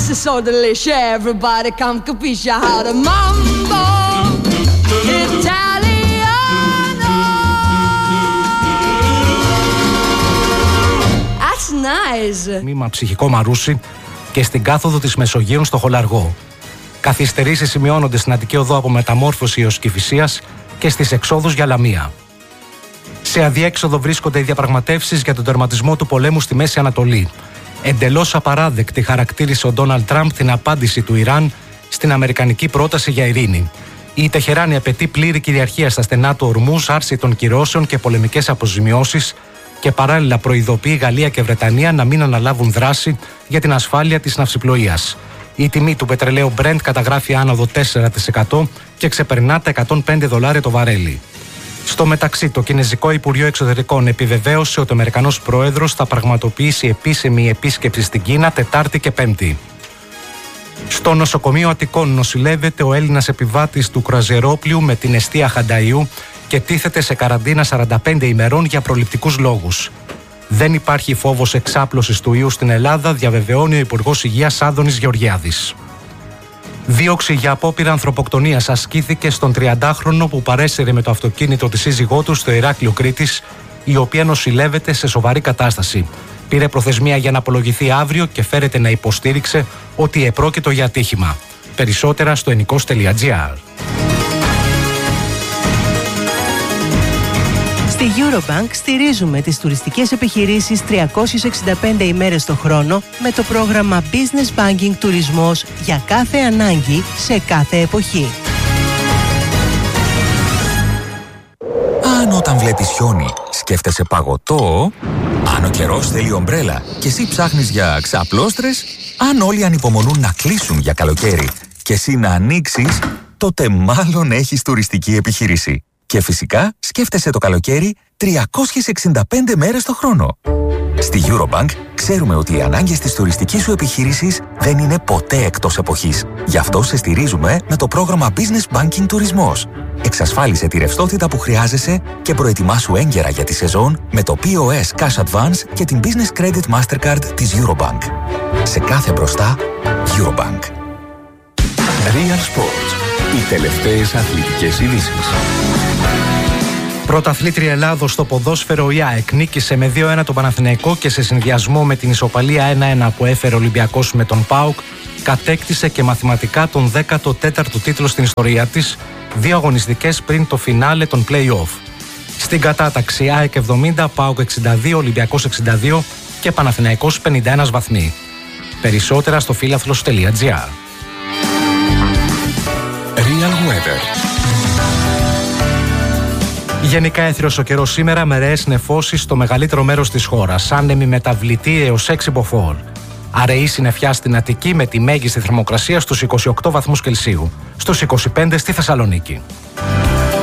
This is so delicious. Everybody come capisce how to mambo Italiano. That's nice. Μήμα ψυχικό Μαρούσι και στην κάθοδο της Μεσογείου στο Χολαργό. Καθυστερήσεις σημειώνονται στην Αττική Οδό από Μεταμόρφωση έως Κηφισίας και στις εξόδους για Λαμία. Σε αδιέξοδο βρίσκονται οι διαπραγματεύσεις για τον τερματισμό του πολέμου στη Μέση Ανατολή. Εντελώς απαράδεκτη χαρακτήρισε ο Ντόναλντ Τραμπ την απάντηση του Ιράν στην αμερικανική πρόταση για ειρήνη. Η Τεχεράνη απαιτεί πλήρη κυριαρχία στα στενά του Ορμούζ, άρση των κυρώσεων και πολεμικές αποζημιώσεις και παράλληλα προειδοποιεί Γαλλία και Βρετανία να μην αναλάβουν δράση για την ασφάλεια της ναυσιπλοείας. Η τιμή του πετρελαίου Brent καταγράφει άνοδο 4% και ξεπερνά τα $105 το βαρέλι. Στο μεταξύ, το Κινεζικό Υπουργείο Εξωτερικών επιβεβαίωσε ότι ο Αμερικανός Πρόεδρος θα πραγματοποιήσει επίσημη επίσκεψη στην Κίνα Τετάρτη και Πέμπτη. Στο νοσοκομείο Αττικών νοσηλεύεται ο Έλληνας επιβάτης του κρουαζιερόπλοιου με την εστία Χανταϊού και τίθεται σε καραντίνα 45 ημερών για προληπτικούς λόγους. Δεν υπάρχει φόβος εξάπλωσης του ιού στην Ελλάδα, διαβεβαιώνει ο Υπουργός Υγείας Άδωνης Γεωργιάδης. Δίωξη για απόπειρα ανθρωποκτονίας ασκήθηκε στον 30χρονο που παρέσυρε με το αυτοκίνητο τη σύζυγό του στο Ηράκλειο Κρήτης, η οποία νοσηλεύεται σε σοβαρή κατάσταση. Πήρε προθεσμία για να απολογηθεί αύριο και φέρεται να υποστήριξε ότι επρόκειτο για ατύχημα. Περισσότερα στο ennikos.gr. Στη Eurobank στηρίζουμε τις τουριστικές επιχειρήσεις 365 ημέρες το χρόνο με το πρόγραμμα Business Banking Τουρισμός για κάθε ανάγκη σε κάθε εποχή. Αν όταν βλέπεις χιόνι σκέφτεσαι παγωτό, αν ο καιρός θέλει ομπρέλα και εσύ ψάχνεις για ξαπλώστρες, αν όλοι ανυπομονούν να κλείσουν για καλοκαίρι και εσύ να ανοίξεις, τότε μάλλον έχεις τουριστική επιχείρηση. Και φυσικά σκέφτεσαι το καλοκαίρι 365 μέρες το χρόνο. Στη Eurobank ξέρουμε ότι οι ανάγκες της τουριστικής σου επιχείρησης δεν είναι ποτέ εκτός εποχής. Γι' αυτό σε στηρίζουμε με το πρόγραμμα Business Banking Τουρισμός. Εξασφάλισε τη ρευστότητα που χρειάζεσαι και προετοιμάσου έγκαιρα για τη σεζόν με το POS Cash Advance και την Business Credit Mastercard της Eurobank. Σε κάθε μπροστά, Eurobank. Real Sports. Οι τελευταίες αθλητικές ειδήσεις. Πρωταθλήτρια Ελλάδος στο ποδόσφαιρο η ΑΕΚ νίκησε με 2-1 τον Παναθηναϊκό και σε συνδυασμό με την ισοπαλία 1-1 που έφερε ο Ολυμπιακός με τον ΠΑΟΚ κατέκτησε και μαθηματικά τον 14ο τίτλο στην ιστορία της, 2 αγωνιστικές πριν το φινάλε των play-off. Στην κατάταξη ΑΕΚ 70, ΠΑΟΚ 62, Ολυμπιακός 62 και Παναθηναϊκός 51 βαθμοί. Περισσότερα στο φίλαθλος.gr. Real Weather. Γενικά έθριος ο καιρός σήμερα με ρεές νεφώσεις στο μεγαλύτερο μέρος της χώρας, άνεμη μεταβλητή έως 6 μποφόρ. Αραιή συννεφιά στην Αττική με τη μέγιστη θερμοκρασία στους 28 βαθμούς Κελσίου, στους 25 στη Θεσσαλονίκη.